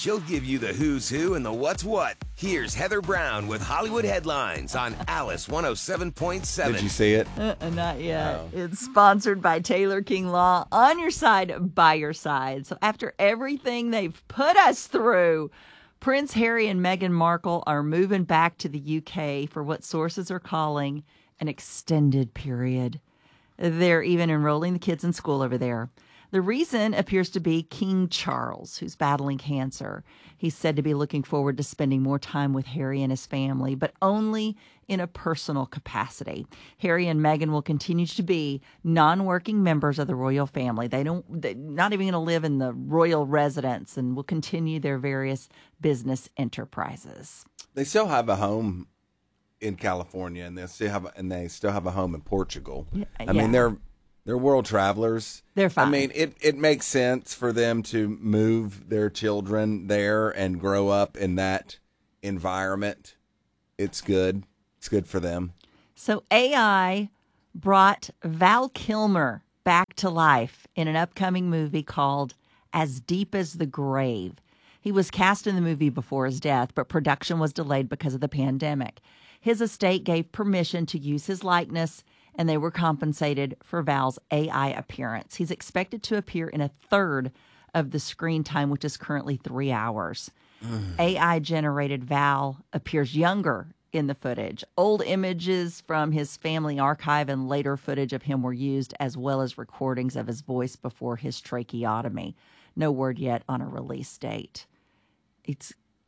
She'll give you the who's who and the what's what. Here's Heather Brown with Hollywood Headlines on Alice 107.7. Did you see it? Not yet. Oh. It's sponsored by Taylor King Law. On your side, by your side. So after everything they've put us through, Prince Harry and Meghan Markle are moving back to the UK for what sources are calling an extended period. They're even enrolling the kids in school over there. The reason appears to be King Charles, who's battling cancer. He's said to be looking forward to spending more time with Harry and his family, but only in a personal capacity. Harry and Meghan will continue to be non-working members of the royal family. They're not even going to live in the royal residence and will continue their various business enterprises. They still have a home in California, and they still have a home in Portugal. I mean, they're world travelers. They're fine. I mean, it makes sense for them to move their children there and grow up in that environment. It's good. It's good for them. So AI brought Val Kilmer back to life in an upcoming movie called As Deep as the Grave. He was cast in the movie before his death, but production was delayed because of the pandemic. His estate gave permission to use his likeness, and they were compensated for Val's AI appearance. He's expected to appear in a third of the screen time, which is currently 3 hours. AI-generated Val appears younger in the footage. Old images from his family archive and later footage of him were used, as well as recordings of his voice before his tracheotomy. No word yet on a release date. It's,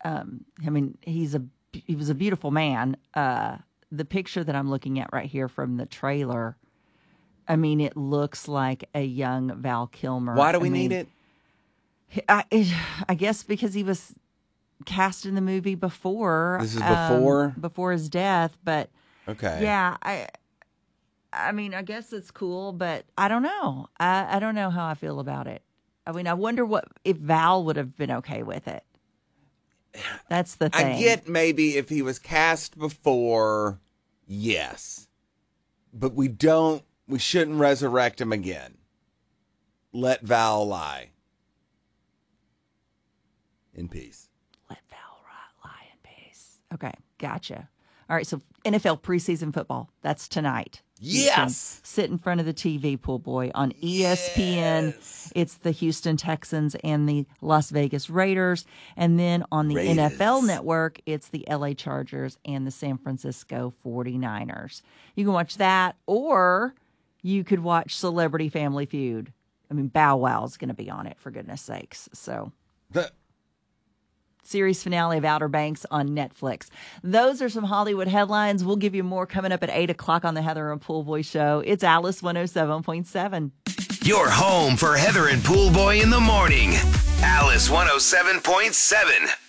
he was a beautiful man. The picture that I'm looking at right here from the trailer, I mean, it looks like a young Val Kilmer. Why do we need it? I guess because he was cast in the movie before. This is before? Before his death, but okay. Yeah, I mean, I guess it's cool, but I don't know. I don't know how I feel about it. I mean, I wonder if Val would have been okay with it. That's the thing. I get maybe if he was cast before, yes. But we shouldn't resurrect him again. Let Val lie in peace. Let Val lie in peace. Okay, gotcha. All right, so NFL preseason football, that's tonight. Yes. Sit in front of the TV, pool boy. On ESPN, it's the Houston Texans and the Las Vegas Raiders. And then on the NFL Network, it's the LA Chargers and the San Francisco 49ers. You can watch that, or you could watch Celebrity Family Feud. I mean, Bow Wow's going to be on it, for goodness sakes. So, series finale of Outer Banks on Netflix. Those are some Hollywood headlines. We'll give you more coming up at 8 o'clock on the Heather and Pool Boy Show. It's Alice 107.7. Your home for Heather and Pool Boy in the morning. Alice 107.7.